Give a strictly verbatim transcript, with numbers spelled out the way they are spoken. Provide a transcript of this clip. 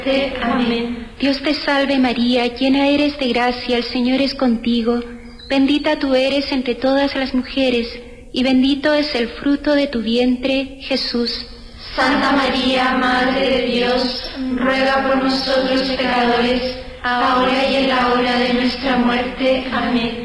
Amén. Dios te salve María, llena eres de gracia, el Señor es contigo. Bendita tú eres entre todas las mujeres, y bendito es el fruto de tu vientre, Jesús. Santa María, Madre de Dios, ruega por nosotros pecadores, ahora y en la hora de nuestra muerte. Amén.